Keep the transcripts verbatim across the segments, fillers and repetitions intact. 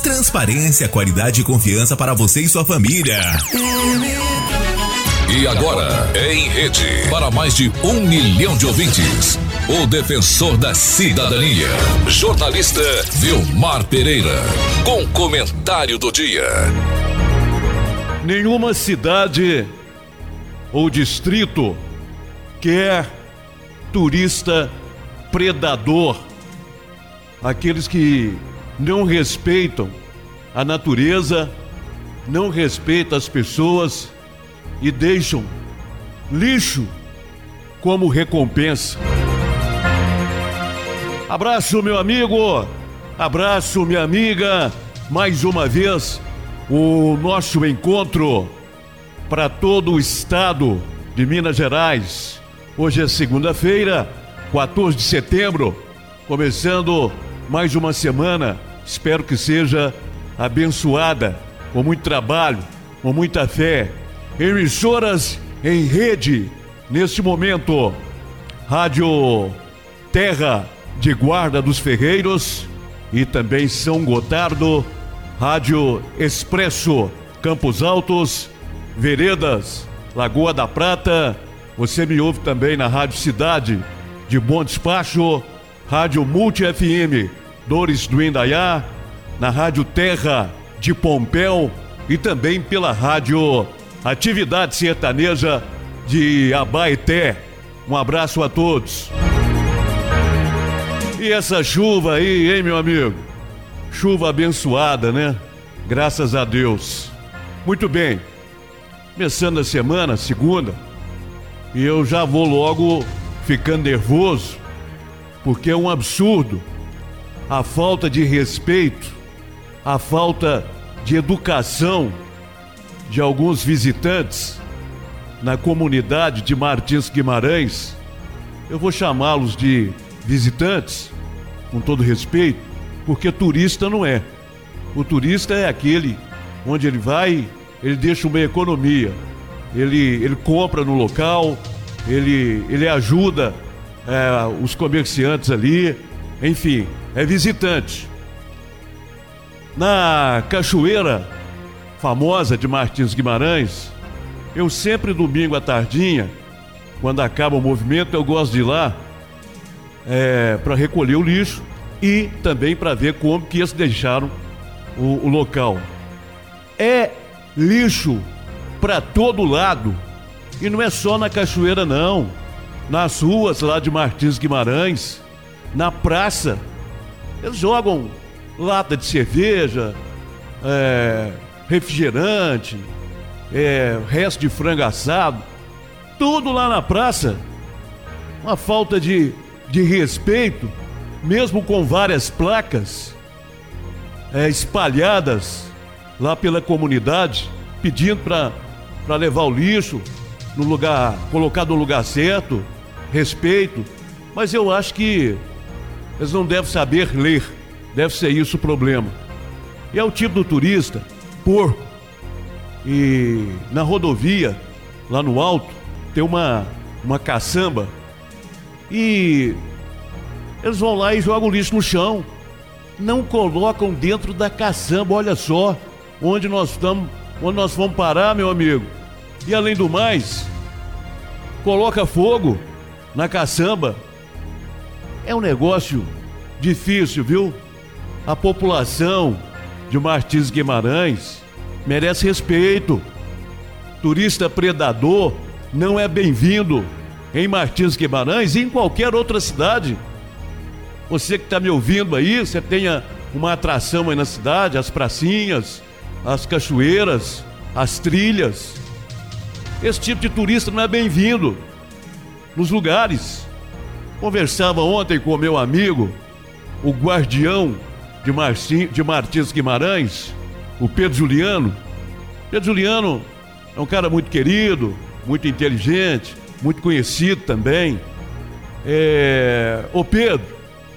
Transparência, qualidade e confiança para você e sua família. E agora, em rede, para mais de um milhão de ouvintes, o defensor da cidadania, jornalista Vilmar Pereira, com comentário do dia. Nenhuma cidade ou distrito quer turista predador, aqueles que não respeitam a natureza, não respeitam as pessoas e deixam lixo como recompensa. Abraço, meu amigo, abraço, minha amiga, mais uma vez o nosso encontro para todo o estado de Minas Gerais. Hoje é segunda-feira, quatorze de setembro, começando mais uma semana, espero que seja abençoada, com muito trabalho, com muita fé. Emissoras em rede, neste momento, Rádio Terra de Guarda dos Ferreiros e também São Gotardo, Rádio Expresso Campos Altos, Veredas, Lagoa da Prata. Você me ouve também na Rádio Cidade de Bom Despacho, Rádio Multi F M Dores do Indaiá, na Rádio Terra de Pompéu e também pela Rádio Atividade Sertaneja de Abaeté. Um abraço a todos. E essa chuva aí, hein, meu amigo? Chuva abençoada, né? Graças a Deus. Muito bem. Começando a semana, segunda, e eu já vou logo ficando nervoso, porque é um absurdo a falta de respeito, a falta de educação de alguns visitantes na comunidade de Martins Guimarães. Eu vou chamá-los de visitantes, com todo respeito, porque turista não é. O turista é aquele onde ele vai, ele deixa uma economia, ele, ele compra no local, ele, ele ajuda é, os comerciantes ali, enfim, é visitante. Na cachoeira famosa de Martins Guimarães, eu sempre domingo à tardinha, quando acaba o movimento, eu gosto de ir lá é, para recolher o lixo e também para ver como que eles deixaram o, o local. É lixo para todo lado, e não é só na cachoeira não, nas ruas lá de Martins Guimarães, na praça, eles jogam lata de cerveja, é, refrigerante, é, resto de frango assado, tudo lá na praça. Uma falta de, de respeito, mesmo com várias placas é, espalhadas lá pela comunidade, pedindo para para levar o lixo no lugar, colocar no lugar certo, respeito. Mas eu acho que eles não devem saber ler, deve ser isso o problema. E é o tipo do turista, porco. E na rodovia, lá no alto, tem uma, uma caçamba, e eles vão lá e jogam o lixo no chão, não colocam dentro da caçamba. Olha só onde nós estamos, onde nós vamos parar, meu amigo. E além do mais, coloca fogo na caçamba. É um negócio difícil, viu? A população de Martins Guimarães merece respeito. Turista predador não é bem-vindo em Martins Guimarães e em qualquer outra cidade. Você que está me ouvindo aí, você tenha uma atração aí na cidade, as pracinhas, as cachoeiras, as trilhas. Esse tipo de turista não é bem-vindo nos lugares. Conversava ontem com o meu amigo, o guardião de, Marci, de Martins Guimarães, o Pedro Juliano. Pedro Juliano é um cara muito querido, muito inteligente, muito conhecido também. É... Ô Pedro,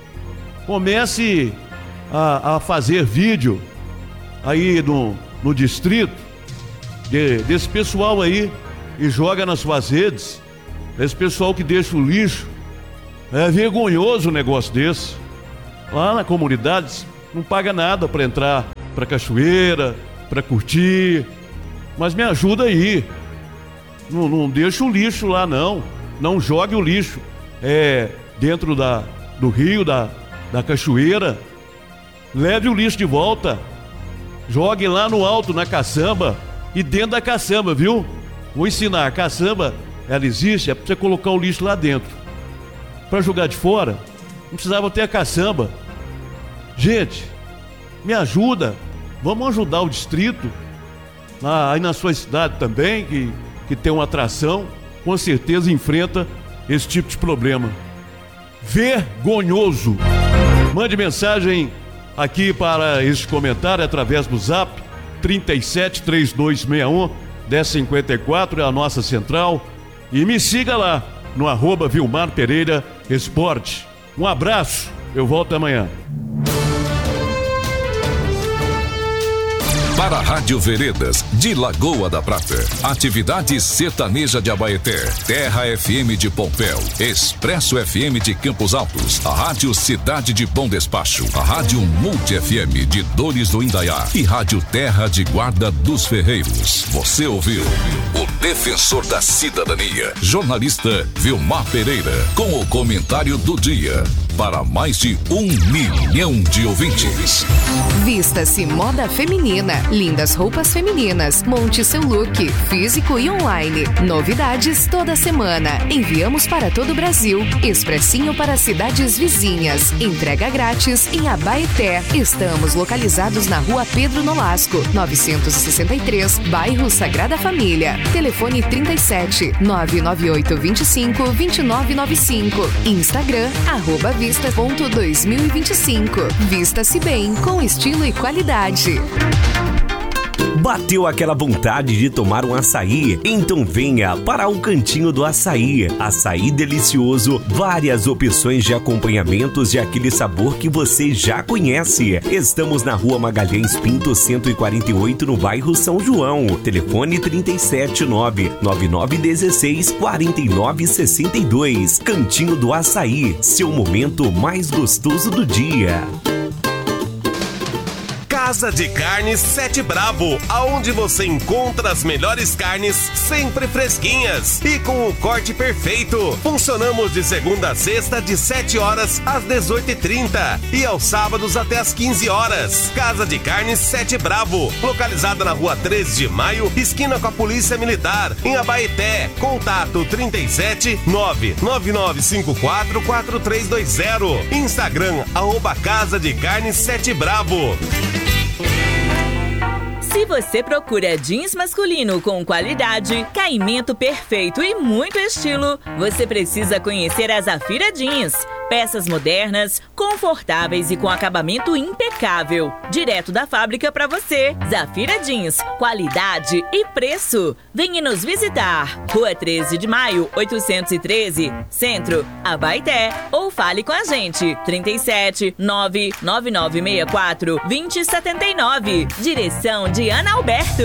comece a, a fazer vídeo aí no, no distrito de, desse pessoal aí e joga nas suas redes. Esse pessoal que deixa o lixo. É vergonhoso um negócio desse. Lá na comunidade, não paga nada para entrar para cachoeira, para curtir. Mas me ajuda aí. Não, não deixa o lixo lá, não. Não jogue o lixo é, dentro da, do rio, da, da cachoeira. Leve o lixo de volta. Jogue lá no alto, na caçamba e dentro da caçamba, viu? Vou ensinar. A caçamba, ela existe, é para você colocar o lixo lá dentro. Para jogar de fora, não precisava ter a caçamba. Gente, me ajuda. Vamos ajudar o distrito. Ah, aí na sua cidade também, que, que tem uma atração, com certeza enfrenta esse tipo de problema. Vergonhoso. Mande mensagem aqui para este comentário através do zap trinta e sete, trinta e dois sessenta e um, dez cinquenta e quatro, é a nossa central. E me siga lá no arroba Vilmar Pereira Esporte. Um abraço, eu volto amanhã. Para a Rádio Veredas de Lagoa da Prata, Atividade Sertaneja de Abaeté, Terra F M de Pompéu, Expresso F M de Campos Altos, a Rádio Cidade de Bom Despacho, a Rádio Multi F M de Dores do Indaiá e Rádio Terra de Guarda dos Ferreiros. Você ouviu o Defensor da Cidadania, jornalista Vilmar Pereira, com o comentário do dia. Para mais de um milhão de ouvintes. Vista-se moda feminina, lindas roupas femininas, monte seu look, físico e online. Novidades toda semana. Enviamos para todo o Brasil. Expressinho para cidades vizinhas. Entrega grátis em Abaeté. Estamos localizados na rua Pedro Nolasco, novecentos e sessenta e três, bairro Sagrada Família. Telefone trinta e sete, nove nove oito dois cinco, dois nove nove cinco. Instagram, arroba Vista ponto dois mil e vinte e cinco. Vista-se bem, com estilo e qualidade. Bateu aquela vontade de tomar um açaí? Então venha para o Cantinho do Açaí. Açaí delicioso, várias opções de acompanhamentos e aquele sabor que você já conhece. Estamos na Rua Magalhães Pinto cento e quarenta e oito, no bairro São João. Telefone trinta e sete, nove nove nove um seis, quatro nove seis dois. Cantinho do Açaí, seu momento mais gostoso do dia. Casa de Carnes Sete Bravo, aonde você encontra as melhores carnes sempre fresquinhas e com o corte perfeito. Funcionamos de segunda a sexta de sete horas às dezoito e trinta e aos sábados até às quinze horas. Casa de Carnes Sete Bravo, localizada na rua treze de maio, esquina com a Polícia Militar, em Abaeté. Contato trinta e sete, nove nove nove cinco quatro, quatro três dois zero. Instagram, arroba Casa de Carnes Sete Bravo. Se você procura jeans masculino com qualidade, caimento perfeito e muito estilo, você precisa conhecer a Zafira Jeans. Peças modernas, confortáveis e com acabamento impecável. Direto da fábrica para você. Zafira Jeans, qualidade e preço. Venha nos visitar. Rua treze de maio, oitocentos e treze, Centro, Abaeté. Ou fale com a gente. trinta e sete, nove nove nove seis quatro, dois zero sete nove. Direção de Ana Alberto.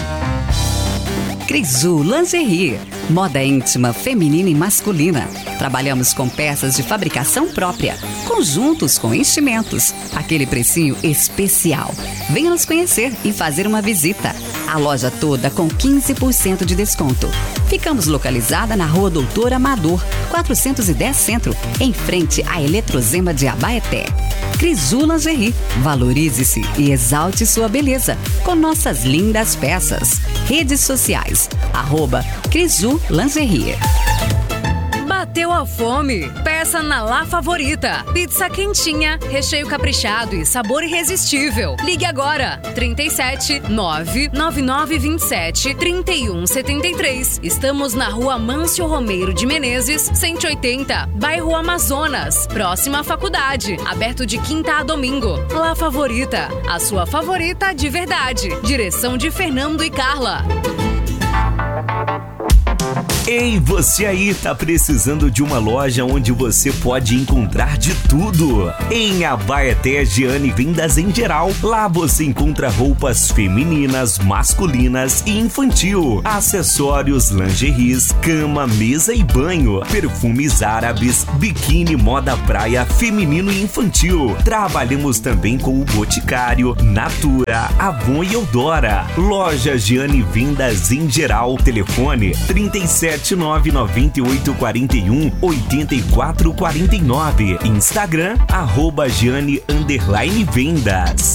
Crisu Lingerie, moda íntima, feminina e masculina. Trabalhamos com peças de fabricação própria, conjuntos com enchimentos, aquele precinho especial. Venha nos conhecer e fazer uma visita. A loja toda com quinze por cento de desconto. Ficamos localizada na Rua Doutor Amador, quatrocentos e dez Centro, em frente à Eletrozema de Abaeté. Crisu Lingerie, valorize-se e exalte sua beleza com nossas lindas peças. Redes sociais, arroba Crisu Lingerie. Bateu a fome? Peça na La Favorita. Pizza quentinha, recheio caprichado e sabor irresistível. Ligue agora, trinta e sete, nove nove nove dois sete, três um sete três. Estamos na Rua Mâncio Romeiro de Menezes, cento e oitenta, bairro Amazonas, próxima à faculdade. Aberto de quinta a domingo. La Favorita, a sua favorita de verdade. Direção de Fernando e Carla. Ei, você aí tá precisando de uma loja onde você pode encontrar de tudo? Em Abaeté Giane Vendas em geral. Lá você encontra roupas femininas, masculinas e infantil, acessórios, lingeries, cama, mesa e banho, perfumes árabes, biquíni, moda praia, feminino e infantil. Trabalhamos também com o Boticário, Natura, Avon e Eudora. Loja Giane Vendas em geral. Telefone trinta e sete, nove nove oito quatro um, oito quatro quatro nove. Instagram, arroba Giane underline Vendas.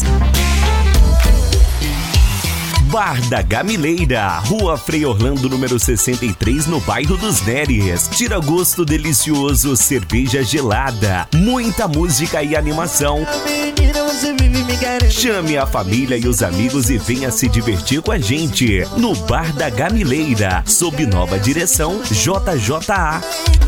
Bar da Gamileira, Rua Frei Orlando, número sessenta e três, no bairro dos Neres. Tira gosto delicioso, cerveja gelada, muita música e animação. Chame a família e os amigos e venha se divertir com a gente no Bar da Gamileira, sob nova direção J J A.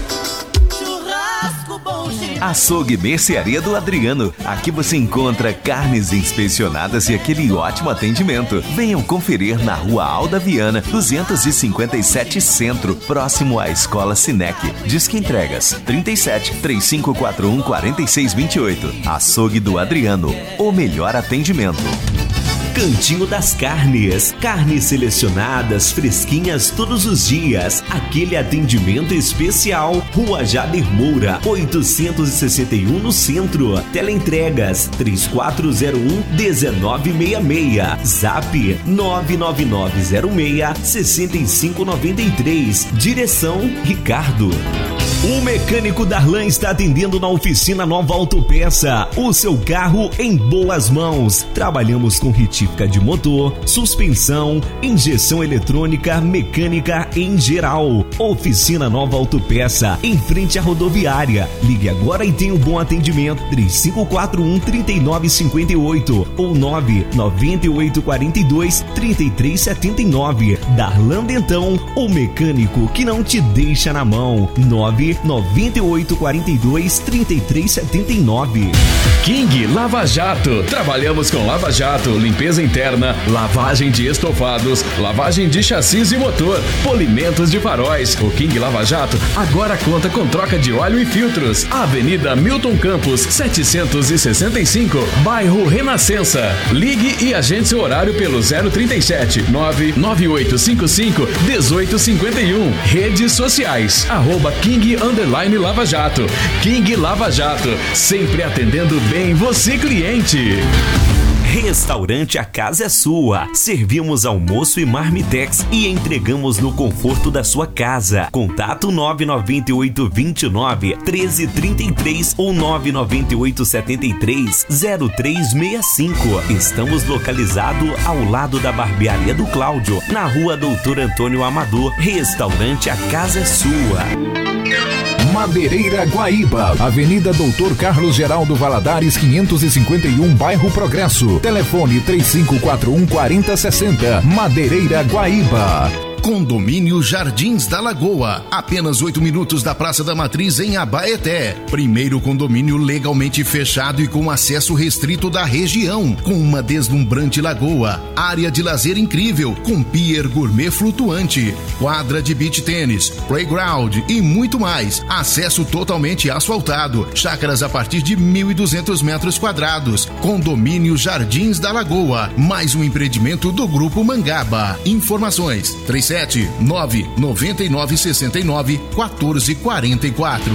Açougue Mercearia do Adriano. Aqui você encontra carnes inspecionadas e aquele ótimo atendimento. Venham conferir na Rua Alda Viana, duzentos e cinquenta e sete Centro, próximo à Escola Sinec. Disque entregas trinta e sete, três cinco quatro um, quatro seis dois oito. Açougue do Adriano, o melhor atendimento. Cantinho das Carnes. Carnes selecionadas, fresquinhas todos os dias. Aquele atendimento especial. Rua Jader Moura, oitocentos e sessenta e um no centro. Teleentregas três quatro zero um, um nove seis seis. Zap nove nove nove zero seis, seis cinco nove três. Direção Ricardo. O mecânico Darlan está atendendo na oficina Nova Autopeça. O seu carro em boas mãos. Trabalhamos com retífica de motor, suspensão, injeção eletrônica, mecânica em geral. Oficina Nova Autopeça, em frente à rodoviária. Ligue agora e tenha um bom atendimento. três cinco quatro um, três nove cinco oito ou nove nove oito quatro dois, três três sete nove. Darlan Dentão, o mecânico que não te deixa na mão. nove nove oito quatro dois, três três sete nove. King Lava Jato. Trabalhamos com Lava Jato, limpeza interna, lavagem de estofados, lavagem de chassis e motor, polimentos de faróis. O King Lava Jato agora conta com troca de óleo e filtros. Avenida Milton Campos, setecentos e sessenta e cinco, bairro Renascença. Ligue e agende seu horário pelo zero trinta e sete, nove nove oito cinco cinco, um oito cinco um. Redes sociais, arroba King Underline Lava Jato. King Lava Jato, sempre atendendo bem você, cliente. Restaurante A Casa é Sua. Servimos almoço e marmitex e entregamos no conforto da sua casa. Contato nove nove oito dois nove, um três três três ou nove nove oito sete três, zero três seis cinco. Estamos localizados ao lado da Barbearia do Cláudio, na Rua Doutor Antônio Amador. Restaurante A Casa é Sua. Madeireira Guaíba, Avenida Doutor Carlos Geraldo Valadares, quinhentos e cinquenta e um, bairro Progresso. Telefone três cinco quatro um, quatro zero seis zero. Madeireira Guaíba. Condomínio Jardins da Lagoa, apenas oito minutos da Praça da Matriz em Abaeté. Primeiro condomínio legalmente fechado e com acesso restrito da região, com uma deslumbrante lagoa, área de lazer incrível, com pier gourmet flutuante, quadra de beach tênis, playground e muito mais. Acesso totalmente asfaltado, chácaras a partir de mil e duzentos metros quadrados. Condomínio Jardins da Lagoa, mais um empreendimento do Grupo Mangaba. Informações três sete nove nove nove seis nove quatro quatro quatro.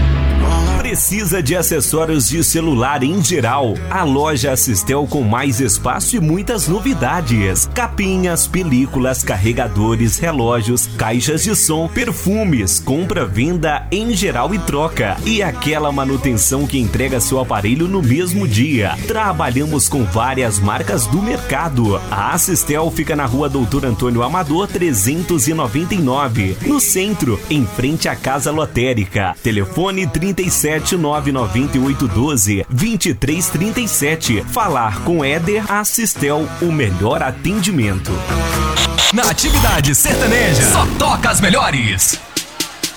Precisa de acessórios de celular em geral? A loja Assistel com mais espaço e muitas novidades. Capinhas, películas, carregadores, relógios, caixas de som, perfumes, compra, venda em geral e troca. E aquela manutenção que entrega seu aparelho no mesmo dia. Trabalhamos com várias marcas do mercado. A Assistel fica na Rua Doutor Antônio Amador, trezentos e noventa e nove, no centro, em frente à Casa Lotérica. Telefone trinta e sete, nove nove oito um dois, dois três três sete. Falar com Éder Assistel, o melhor atendimento. Na atividade sertaneja, só toca as melhores.